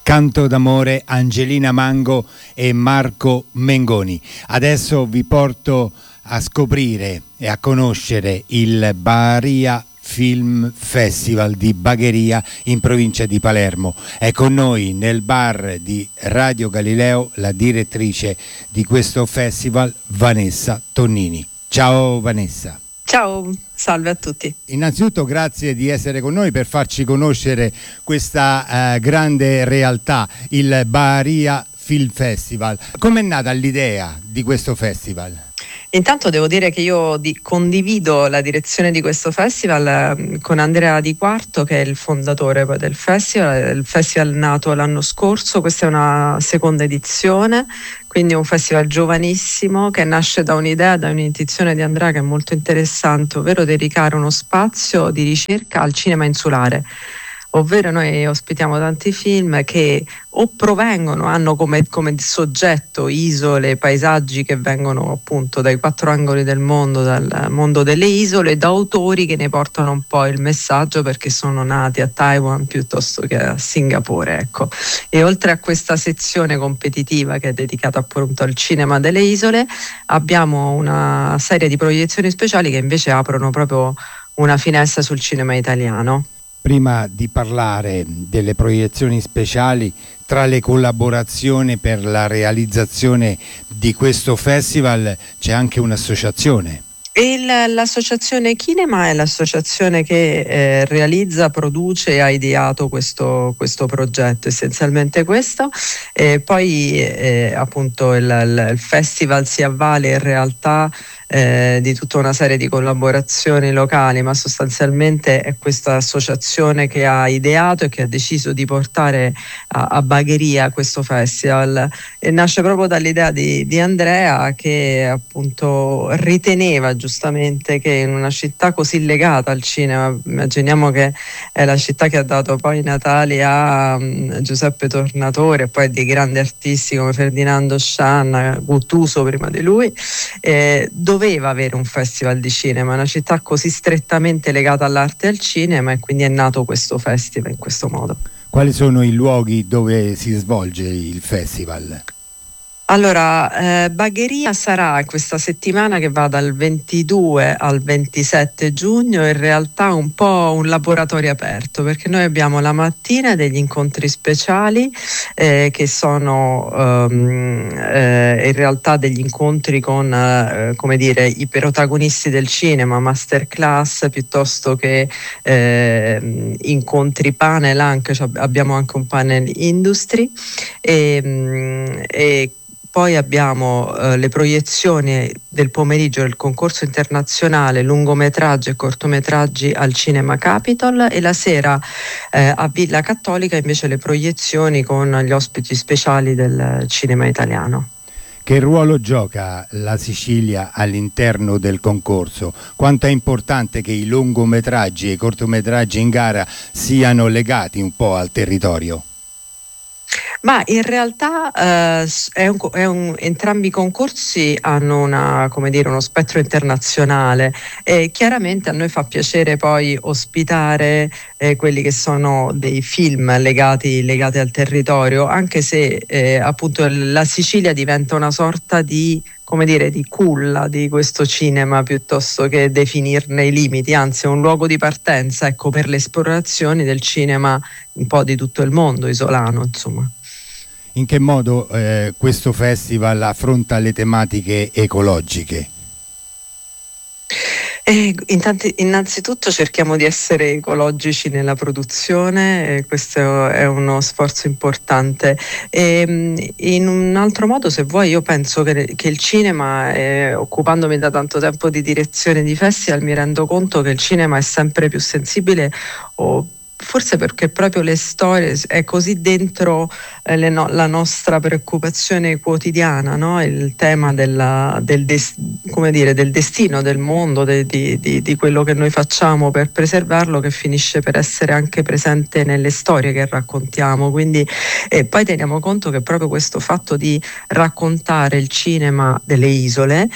Canto d'amore, Angelina Mango e Marco Mengoni. Adesso vi porto a scoprire e a conoscere il Baharia Film Festival di Bagheria in provincia di Palermo. È con noi nel bar di Radio Galileo la direttrice di questo festival, Vanessa Tonnini. Ciao Vanessa. Ciao, salve a tutti. Innanzitutto grazie di essere con noi per farci conoscere questa grande realtà, il Baharia Film Festival. Com'è nata l'idea di questo festival? Intanto devo dire che io condivido la direzione di questo festival con Andrea Di Quarto, che è il fondatore poi del festival. Il festival è nato l'anno scorso, questa è una seconda edizione, quindi è un festival giovanissimo che nasce da un'idea, da un'intuizione di Andrea che è molto interessante, ovvero dedicare uno spazio di ricerca al cinema insulare. Ovvero noi ospitiamo tanti film che o provengono, hanno come soggetto isole, paesaggi che vengono appunto dai quattro angoli del mondo, dal mondo delle isole, da autori che ne portano un po' il messaggio perché sono nati a Taiwan piuttosto che a Singapore, ecco. E oltre a questa sezione competitiva che è dedicata appunto al cinema delle isole, abbiamo una serie di proiezioni speciali che invece aprono proprio una finestra sul cinema italiano. Prima di parlare delle proiezioni speciali, tra le collaborazioni per la realizzazione di questo festival c'è anche un'associazione. L'associazione Kinema è l'associazione che realizza, produce e ha ideato questo progetto, essenzialmente questo. Poi appunto il festival si avvale in realtà di tutta una serie di collaborazioni locali, ma sostanzialmente è questa associazione che ha ideato e che ha deciso di portare a Bagheria questo festival. E nasce proprio dall'idea di Andrea, che appunto riteneva giustamente che in una città così legata al cinema, immaginiamo che è la città che ha dato poi i natali a Giuseppe Tornatore e poi dei grandi artisti come Ferdinando Scianna, Guttuso prima di lui, doveva avere un festival di cinema, una città così strettamente legata all'arte e al cinema, e quindi è nato questo festival in questo modo. Quali sono i luoghi dove si svolge il festival? Allora, Bagheria sarà questa settimana che va dal 22 al 27 giugno, in realtà un po' un laboratorio aperto, perché noi abbiamo la mattina degli incontri speciali che sono in realtà degli incontri con come dire, i protagonisti del cinema, masterclass piuttosto che incontri panel, anche, cioè abbiamo anche un panel industry e poi abbiamo le proiezioni del pomeriggio del concorso internazionale lungometraggi e cortometraggi al Cinema Capitol, e la sera a Villa Cattolica invece le proiezioni con gli ospiti speciali del cinema italiano. Che ruolo gioca la Sicilia all'interno del concorso? Quanto è importante che i lungometraggi e i cortometraggi in gara siano legati un po' al territorio? Ma in realtà entrambi i concorsi hanno uno spettro internazionale, e chiaramente a noi fa piacere poi ospitare quelli che sono dei film legati al territorio, anche se appunto la Sicilia diventa una sorta di culla di questo cinema piuttosto che definirne i limiti, anzi è un luogo di partenza, ecco, per le esplorazioni del cinema un po' di tutto il mondo isolano, insomma. In che modo questo festival affronta le tematiche ecologiche? Innanzitutto cerchiamo di essere ecologici nella produzione, questo è uno sforzo importante. In un altro modo, se vuoi, io penso che il cinema, occupandomi da tanto tempo di direzione di festival, mi rendo conto che il cinema è sempre più sensibile, forse perché proprio le storie è così dentro la nostra preoccupazione quotidiana, no? Il tema del destino del mondo, di quello che noi facciamo per preservarlo, che finisce per essere anche presente nelle storie che raccontiamo. Quindi poi teniamo conto che proprio questo fatto di raccontare il cinema delle isole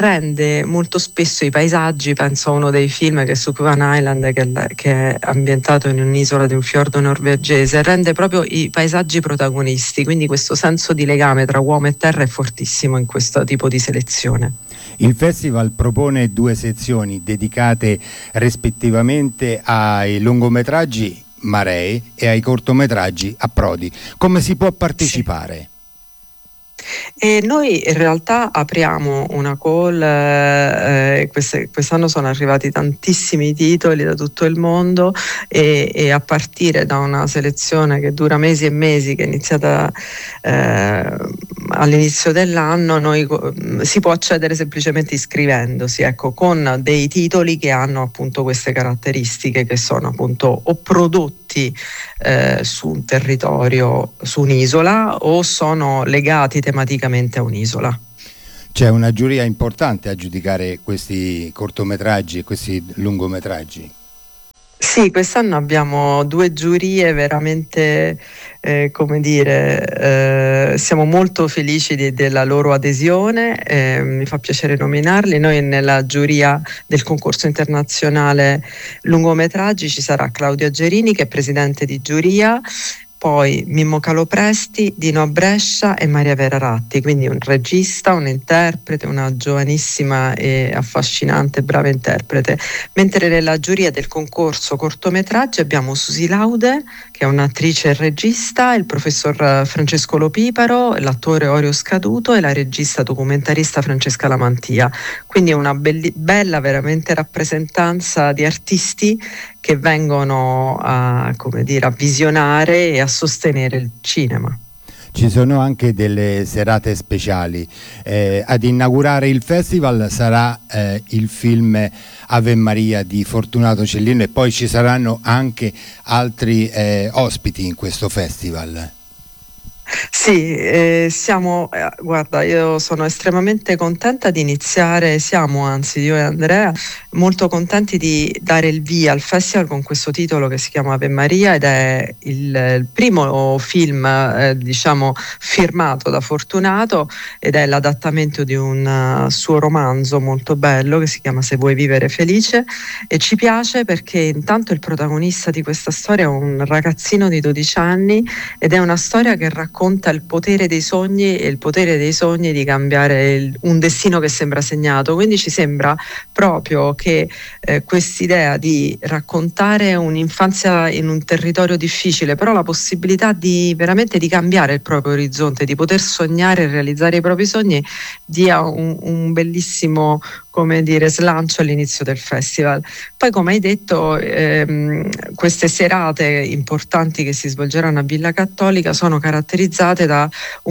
rende molto spesso i paesaggi, penso a uno dei film che è su Cuban Island, che è ambientato ambientato in un'isola di un fiordo norvegese, rende proprio i paesaggi protagonisti, quindi questo senso di legame tra uomo e terra è fortissimo in questo tipo di selezione. Il festival propone 2 sezioni dedicate rispettivamente ai lungometraggi Maree e ai cortometraggi Approdi. Come si può partecipare? Sì. E noi in realtà apriamo una call, quest'anno sono arrivati tantissimi titoli da tutto il mondo e a partire da una selezione che dura mesi e mesi, che è iniziata all'inizio dell'anno, si può accedere semplicemente iscrivendosi, ecco, con dei titoli che hanno appunto queste caratteristiche, che sono appunto o prodotti su un territorio, su un'isola, o sono legati tematicamente a un'isola. C'è una giuria importante a giudicare questi cortometraggi e questi lungometraggi. Sì, quest'anno abbiamo 2 giurie veramente, siamo molto felici della loro adesione, mi fa piacere nominarli. Noi nella giuria del concorso internazionale lungometraggi ci sarà Claudia Gerini, che è presidente di giuria, poi Mimmo Calopresti, Dino Brescia e Maria Vera Ratti, quindi un regista, un interprete, una giovanissima e affascinante, brava interprete. Mentre nella giuria del concorso cortometraggi abbiamo Susi Laude, che è un'attrice e regista, il professor Francesco Lopiparo, l'attore Orio Scaduto e la regista documentarista Francesca Lamantia. Quindi una bella veramente rappresentanza di artisti che vengono a visionare e a sostenere il cinema. Ci sono anche delle serate speciali. Ad inaugurare il festival sarà il film Ave Maria di Fortunato Cellino, e poi ci saranno anche altri ospiti in questo festival. Sì, guarda, io sono estremamente contenta di iniziare, anzi io e Andrea molto contenti di dare il via al festival con questo titolo che si chiama Ave Maria, ed è il primo film firmato da Fortunato, ed è l'adattamento di un suo romanzo molto bello che si chiama Se vuoi vivere felice, e ci piace perché intanto il protagonista di questa storia è un ragazzino di 12 anni ed è una storia che racconta il potere dei sogni e il potere dei sogni di cambiare un destino che sembra segnato. Quindi ci sembra proprio che quest'idea di raccontare un'infanzia in un territorio difficile, però la possibilità di veramente di cambiare il proprio orizzonte, di poter sognare e realizzare i propri sogni, dia un bellissimo slancio all'inizio del festival. Poi, come hai detto, queste serate importanti che si svolgeranno a Villa Cattolica sono caratterizzate da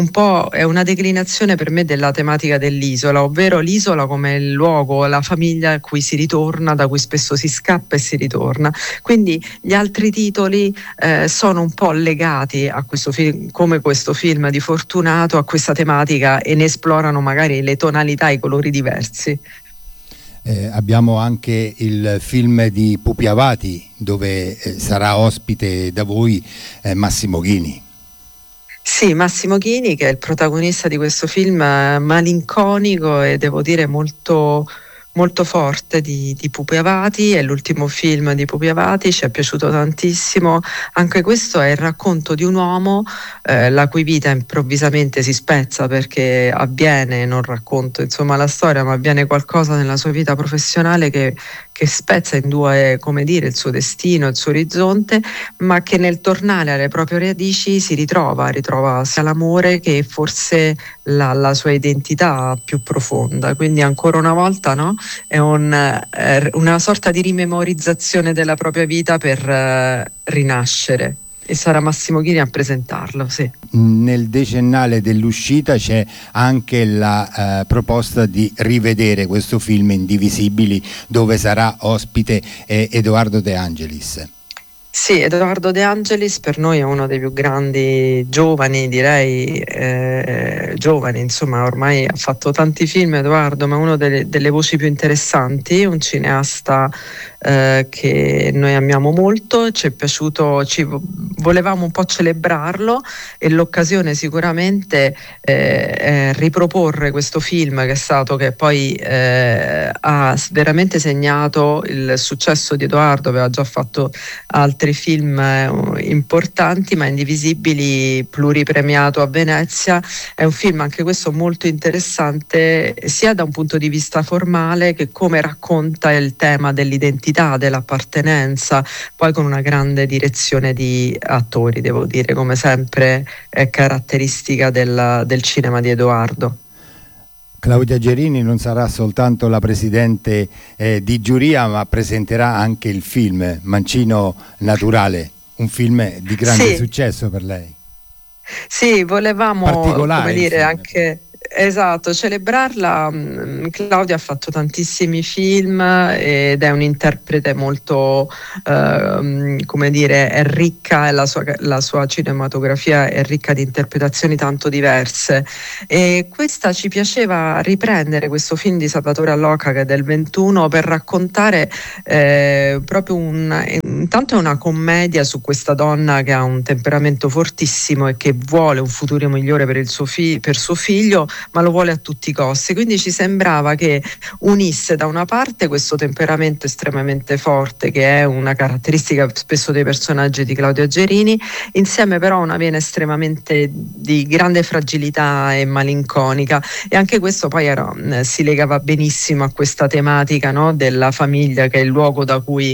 è una declinazione per me della tematica dell'isola, ovvero l'isola come il luogo, la famiglia a cui si ritorna, da cui spesso si scappa e si ritorna. Quindi gli altri titoli sono un po' legati a questo film, come questo film di Fortunato, a questa tematica, e ne esplorano magari le tonalità, i colori diversi. Abbiamo anche il film di Pupi Avati, dove sarà ospite da voi Massimo Ghini. Sì, Massimo Ghini, che è il protagonista di questo film malinconico e devo dire molto, molto forte di Pupi Avati. È l'ultimo film di Pupi Avati, ci è piaciuto tantissimo. Anche questo è il racconto di un uomo la cui vita improvvisamente si spezza, perché avviene, non racconto la storia, ma avviene qualcosa nella sua vita professionale che spezza in due, il suo destino, il suo orizzonte, ma che nel tornare alle proprie radici si ritrova sia l'amore che forse la sua identità più profonda. Quindi ancora una volta, no? È una sorta di rimemorizzazione della propria vita per rinascere. E sarà Massimo Ghini a presentarlo, sì. Nel decennale dell'uscita c'è anche la proposta di rivedere questo film Indivisibili, dove sarà ospite Edoardo De Angelis. Sì, Edoardo De Angelis per noi è uno dei più grandi giovani, direi, ormai ha fatto tanti film Edoardo, ma uno delle voci più interessanti, un cineasta che noi amiamo molto, ci è piaciuto, volevamo un po' celebrarlo, e l'occasione sicuramente è riproporre questo film che poi ha veramente segnato il successo di Edoardo. Aveva già fatto altri altri film importanti, ma Indivisibili, pluripremiato a Venezia, è un film anche questo molto interessante sia da un punto di vista formale che come racconta il tema dell'identità, dell'appartenenza, poi con una grande direzione di attori, devo dire, come sempre è caratteristica del cinema di Edoardo. Claudia Gerini non sarà soltanto la presidente di giuria, ma presenterà anche il film Mancino Naturale, un film di grande successo per lei. Sì, volevamo, come dire, anche esatto, celebrarla. Claudia ha fatto tantissimi film ed è un'interprete molto, come dire, è ricca, e la sua cinematografia è ricca di interpretazioni tanto diverse. E questa ci piaceva riprendere questo film di Salvatore Allocca, che è del 21, per raccontare proprio intanto è una commedia su questa donna che ha un temperamento fortissimo e che vuole un futuro migliore per suo figlio, ma lo vuole a tutti i costi. Quindi ci sembrava che unisse da una parte questo temperamento estremamente forte, che è una caratteristica spesso dei personaggi di Claudia Gerini, insieme però a una vena estremamente di grande fragilità e malinconica, e anche questo poi si legava benissimo a questa tematica, no, della famiglia, che è il luogo a cui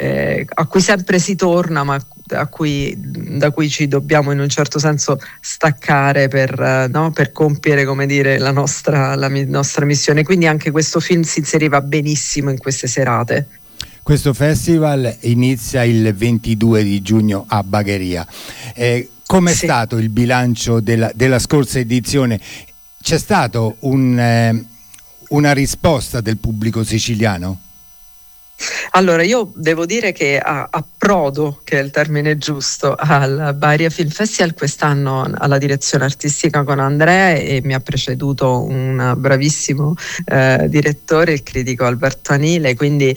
sempre si torna, ma da cui ci dobbiamo in un certo senso staccare per compiere, come dire, la nostra missione. Quindi anche questo film si inseriva benissimo in queste serate. Questo festival inizia il 22 di giugno a Bagheria. Com'è stato il bilancio della scorsa edizione? C'è stato una risposta del pubblico siciliano? Allora, io devo dire che approdo, che è il termine giusto, al Baria Film Festival quest'anno alla direzione artistica con Andrea, e mi ha preceduto un bravissimo direttore, il critico Alberto Anile. Quindi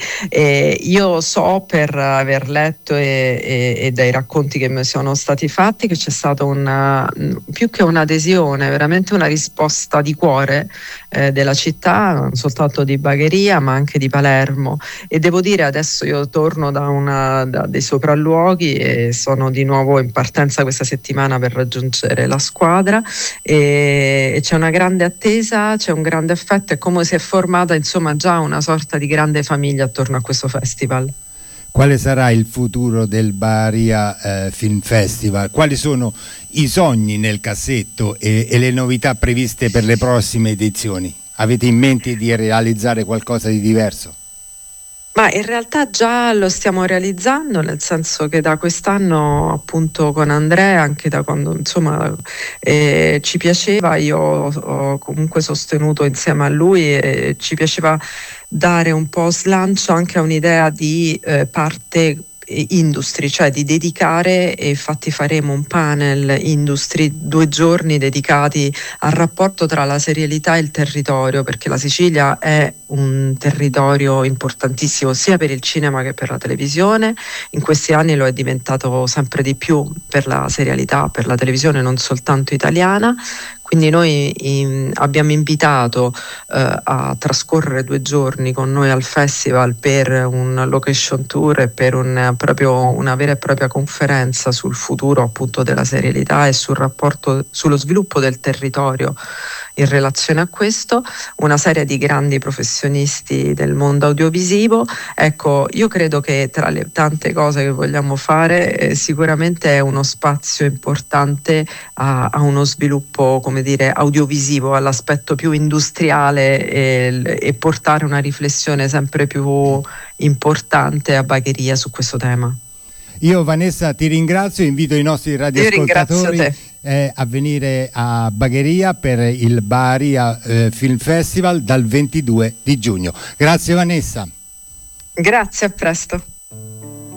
io so, per aver letto e dai racconti che mi sono stati fatti, che c'è stata più che un'adesione, veramente una risposta di cuore della città, non soltanto di Bagheria ma anche di Palermo. E devo dire, adesso io torno da dei sopralluoghi e sono di nuovo in partenza questa settimana per raggiungere la squadra, e c'è una grande attesa, c'è un grande affetto, è come si è formata, insomma, già una sorta di grande famiglia attorno a questo festival. Quale sarà il futuro del Baria Film Festival? Quali sono i sogni nel cassetto e le novità previste per le prossime edizioni? Avete in mente di realizzare qualcosa di diverso? Ma in realtà già lo stiamo realizzando, nel senso che da quest'anno, appunto, con Andrea, anche da quando insomma ci piaceva, io ho comunque sostenuto insieme a lui, e ci piaceva dare un po' slancio anche a un'idea di parte industry, cioè di dedicare, e infatti faremo un panel industry, 2 giorni dedicati al rapporto tra la serialità e il territorio, perché la Sicilia è un territorio importantissimo sia per il cinema che per la televisione. In questi anni lo è diventato sempre di più per la serialità, per la televisione non soltanto italiana. Quindi noi abbiamo invitato a trascorrere 2 giorni con noi al festival per un location tour e per proprio una vera e propria conferenza sul futuro, appunto, della serialità e sul rapporto, sullo sviluppo del territorio in relazione a questo, una serie di grandi professionisti del mondo audiovisivo. Ecco, io credo che tra le tante cose che vogliamo fare sicuramente è uno spazio importante a uno sviluppo, come dire, audiovisivo, all'aspetto più industriale, e portare una riflessione sempre più importante a Bagheria su questo tema. Io, Vanessa, ti ringrazio, invito i nostri radioascoltatori a venire a Bagheria per il Baria Film Festival dal 22 di giugno. Grazie Vanessa. Grazie, a presto.